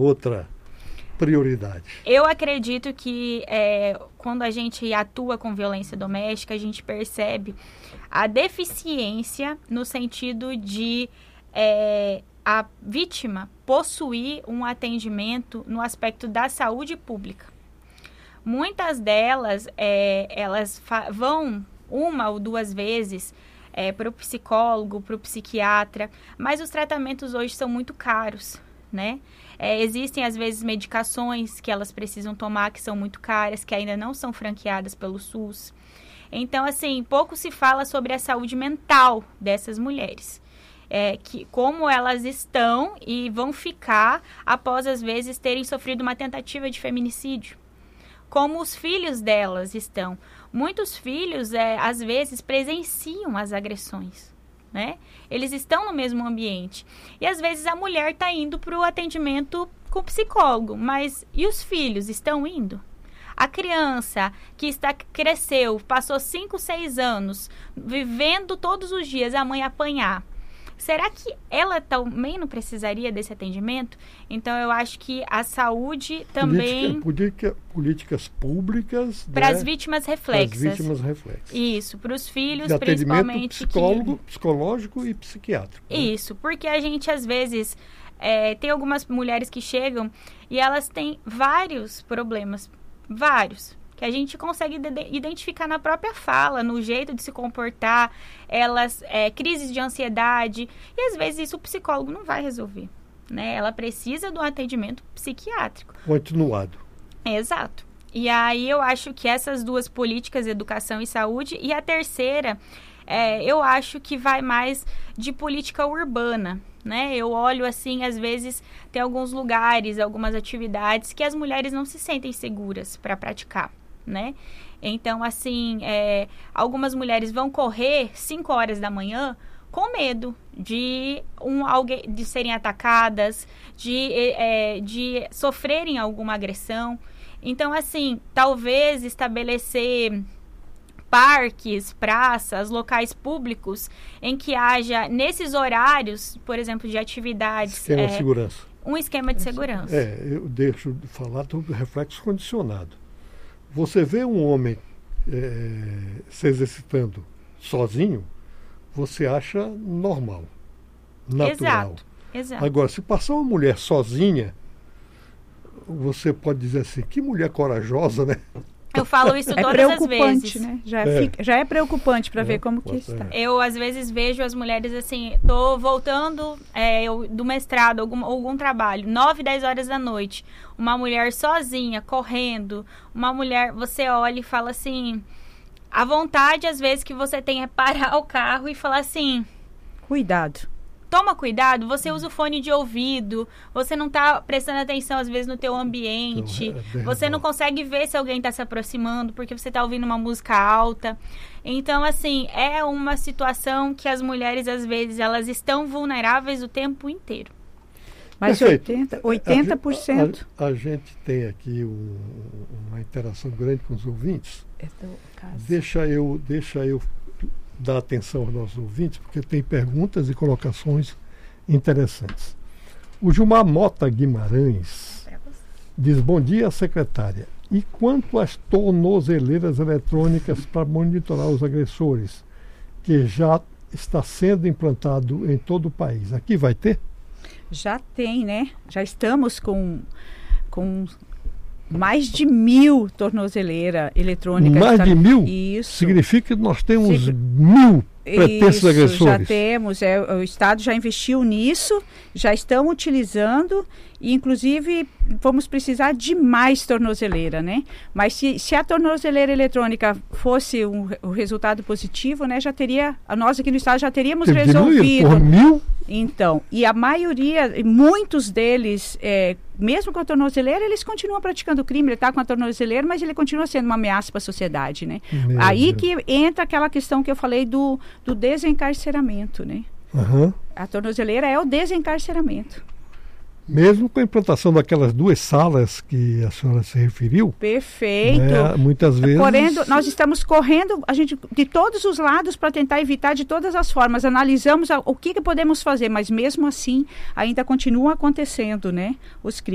outra prioridade? Eu acredito que quando a gente atua com violência doméstica, a gente percebe a deficiência no sentido de a vítima possuir um atendimento no aspecto da saúde pública. Muitas delas, elas vão uma ou duas vezes para o psicólogo, para o psiquiatra, mas os tratamentos hoje são muito caros, né? Existem, às vezes, medicações que elas precisam tomar que são muito caras, que ainda não são franqueadas pelo SUS. Então, assim, pouco se fala sobre a saúde mental dessas mulheres. Como elas estão e vão ficar após, às vezes, terem sofrido uma tentativa de feminicídio. Como os filhos delas estão. Muitos filhos, às vezes, presenciam as agressões, né? Eles estão no mesmo ambiente. E, às vezes, a mulher está indo para o atendimento com o psicólogo. Mas e os filhos estão indo? A criança que cresceu, passou 5, 6 anos, vivendo todos os dias a mãe apanhar. Será que ela também não precisaria desse atendimento? Então, eu acho que a saúde também... Políticas públicas... Para as vítimas reflexas. Para as vítimas reflexas. Isso, para os filhos, de principalmente... psicológico e psiquiátrico. Né? Isso, porque a gente, às vezes, tem algumas mulheres que chegam e elas têm vários problemas, que a gente consegue identificar na própria fala, no jeito de se comportar, crises de ansiedade, e às vezes isso o psicólogo não vai resolver, né? Ela precisa de um atendimento psiquiátrico. Continuado. Exato. E aí eu acho que essas duas políticas, educação e saúde, e a terceira, eu acho que vai mais de política urbana, né? Eu olho assim, às vezes tem alguns lugares, algumas atividades que as mulheres não se sentem seguras para praticar, né? Então, assim, algumas mulheres vão correr 5 horas da manhã com medo de serem atacadas, de sofrerem alguma agressão. Então, assim, talvez estabelecer parques, praças, locais públicos em que haja, nesses horários, por exemplo, de atividades... Esquema de segurança. Um esquema de segurança. Eu deixo de falar do reflexo condicionado. Você vê um homem se exercitando sozinho, você acha normal, natural. Exato. Agora, se passar uma mulher sozinha, você pode dizer assim, que mulher corajosa, né? Eu falo isso todas as vezes. Né? Já é preocupante para ver como que está. Eu, às vezes, vejo as mulheres assim, tô voltando do mestrado, algum trabalho, 9, 10 horas da noite, uma mulher sozinha, correndo, uma mulher, você olha e fala assim, a vontade, às vezes, que você tem é parar o carro e falar assim... Cuidado. Toma cuidado, você usa o fone de ouvido, você não está prestando atenção, às vezes, no teu ambiente, você não consegue ver se alguém está se aproximando, porque você está ouvindo uma música alta. Então, assim, é uma situação que as mulheres, às vezes, elas estão vulneráveis o tempo inteiro. Mas 80%... A gente tem aqui uma interação grande com os ouvintes. Deixa eu dar atenção aos nossos ouvintes, porque tem perguntas e colocações interessantes. O Gilmar Mota Guimarães diz, bom dia, secretária. E quanto às tornozeleiras eletrônicas para monitorar os agressores, que já está sendo implantado em todo o país, aqui vai ter? Já tem, né? Já estamos com mais de 1.000 tornozeleiras eletrônicas. Mais de 1.000? Isso. Significa que nós temos 1.000 pretensos agressores. Já temos. O Estado já investiu nisso, já estão utilizando e, inclusive, vamos precisar de mais tornozeleira, né? Mas se a tornozeleira eletrônica fosse o resultado positivo, né, nós aqui no Estado já teríamos resolvido. Por 1.000? Então, e a maioria, muitos deles, mesmo com a tornozeleira, eles continuam praticando crime. Ele está com a tornozeleira, mas ele continua sendo uma ameaça para a sociedade, né? Aí que entra aquela questão que eu falei do desencarceramento, né? Uhum. A tornozeleira é o desencarceramento. Mesmo com a implantação daquelas 2 salas que a senhora se referiu. Perfeito. Né, muitas vezes... Nós estamos correndo de todos os lados para tentar evitar de todas as formas. Analisamos o que podemos fazer, mas mesmo assim ainda continua acontecendo, né, os crimes.